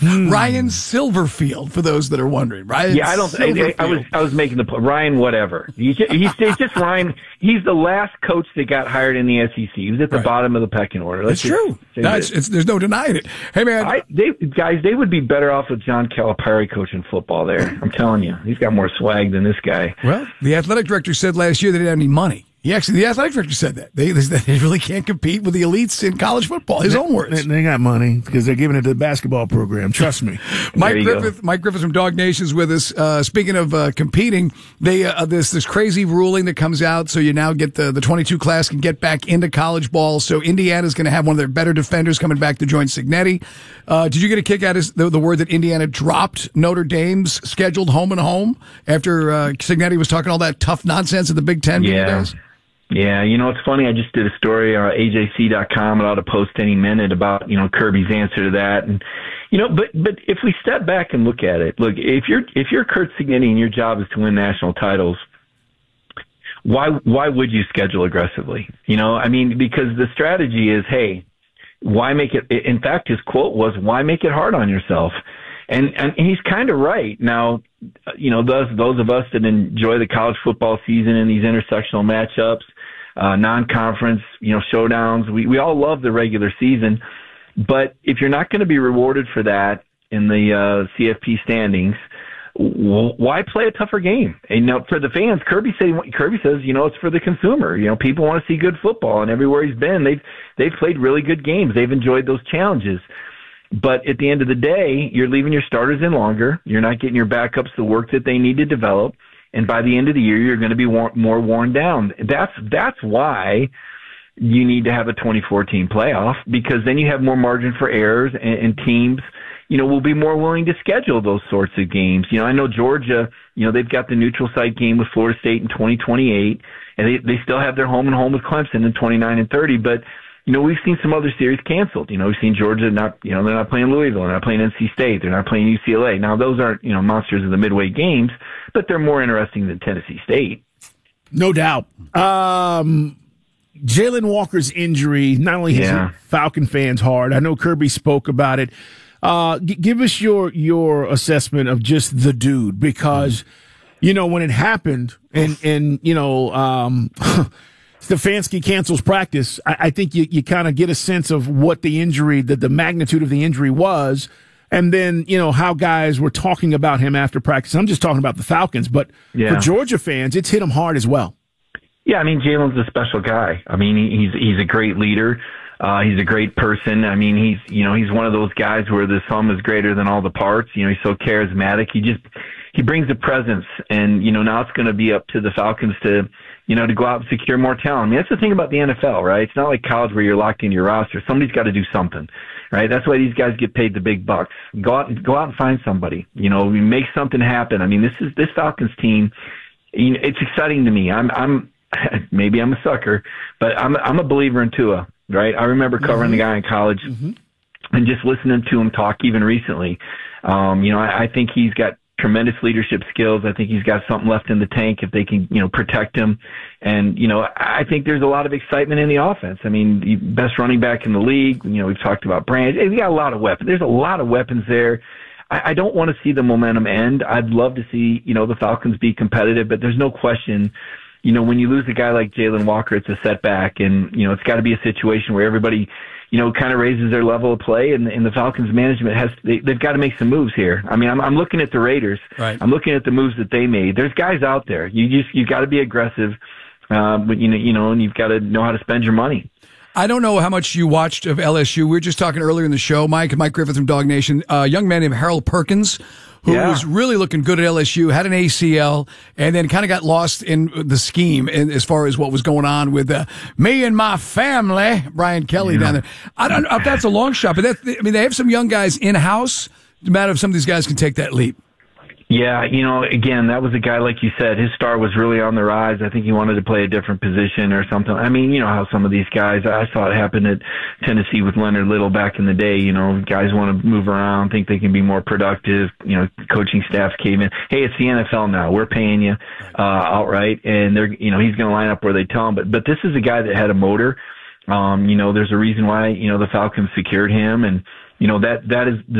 Ryan Silverfield, for those that are wondering. Ryan I was making the point. Ryan, whatever. He's just Ryan. He's the last coach that got hired in the SEC. He was at the bottom of the pecking order. That's true. There's no denying it. Hey, man. They would be better off with John Calipari coaching football there. I'm telling you. He's got more swag than this guy. Well, the athletic director said last year they didn't have any money. The athletic director said that. They really can't compete with the elites in college football. His own words. They got money because they're giving it to the basketball program. Trust me. Mike Griffith from Dog Nation's with us. Speaking of competing, this crazy ruling that comes out, so you now get the 22 class can get back into college ball. So Indiana's going to have one of their better defenders coming back to join Cignetti. Did you get a kick out of the word that Indiana dropped Notre Dame's scheduled home and home after Cignetti was talking all that tough nonsense at the Big Ten days? Yeah, it's funny. I just did a story on AJC.com and I ought to post any minute about, Kirby's answer to that. And, but if we step back and look at it, look, if you're Curt Cignetti and your job is to win national titles, why would you schedule aggressively? Because the strategy is, hey, why make it, in fact, his quote was, why make it hard on yourself? And he's kind of right. Now, those of us that enjoy the college football season and these intersectional matchups, non-conference, showdowns, we all love the regular season. But if you're not going to be rewarded for that in the CFP standings, why play a tougher game? And for the fans, Kirby says, it's for the consumer. People want to see good football, and everywhere he's been, they've played really good games. They've enjoyed those challenges. But at the end of the day, you're leaving your starters in longer. You're not getting your backups the work that they need to develop. And by the end of the year, you're going to be more worn down. That's why you need to have a 2014 playoff, because then you have more margin for errors, and teams, will be more willing to schedule those sorts of games. I know Georgia, they've got the neutral site game with Florida State in 2028, and they still have their home and home with Clemson in 29 and 30, but we've seen some other series canceled. We've seen Georgia they're not playing Louisville, they're not playing NC State, they're not playing UCLA. Now, those aren't, monsters of the midway games, but they're more interesting than Tennessee State. No doubt. Jalen Walker's injury not only hits Falcon fans hard. I know Kirby spoke about it. Give us your assessment of just the dude, because, when it happened and Stefanski cancels practice, I think you kind of get a sense of what the injury, the magnitude of the injury was, and then, how guys were talking about him after practice. I'm just talking about the Falcons, but for Georgia fans, it's hit him hard as well. Yeah, Jalen's a special guy. He's a great leader. He's a great person. He's one of those guys where the sum is greater than all the parts. He's so charismatic. He brings a presence, and, now it's going to be up to the Falcons to go out and secure more talent. That's the thing about the NFL, right? It's not like college where you're locked into your roster. Somebody's got to do something, right? That's why these guys get paid the big bucks. Go out and find somebody, make something happen. This Falcons team, it's exciting to me. Maybe I'm a sucker, but I'm a believer in Tua, right? I remember covering the guy in college and just listening to him talk even recently. I think he's got tremendous leadership skills. I think he's got something left in the tank if they can, protect him. And, I think there's a lot of excitement in the offense. The best running back in the league. We've talked about Branch. He's got a lot of weapons. There's a lot of weapons there. I don't want to see the momentum end. I'd love to see, the Falcons be competitive, but there's no question, when you lose a guy like Jalen Walker, it's a setback, and, it's got to be a situation where everybody, kind of raises their level of play, and the Falcons management they've got to make some moves here. I'm looking at the Raiders. Right. I'm looking at the moves that they made. There's guys out there. You've got to be aggressive, but and you've got to know how to spend your money. I don't know how much you watched of LSU. We were just talking earlier in the show, Mike Griffith from Dog Nation, a young man named Harold Perkins, who was really looking good at LSU, had an ACL, and then kind of got lost in the scheme as far as what was going on with me and my family, Brian Kelly down there. I don't know if that's a long shot, but they have some young guys in-house. No matter if some of these guys can take that leap. Yeah, again, that was a guy, like you said, his star was really on the rise. I think he wanted to play a different position or something. How some of these guys, I saw it happen at Tennessee with Leonard Little back in the day. Guys want to move around, think they can be more productive. Coaching staffs came in. Hey, it's the NFL now. We're paying you outright, and they're, he's going to line up where they tell him. But this is a guy that had a motor. There's a reason why, the Falcons secured him, and that is the